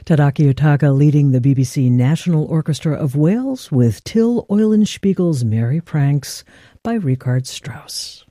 Tadaki Otaga leading the BBC National Orchestra of Wales with Till Eulenspiegel's Merry Pranks by Richard Strauss.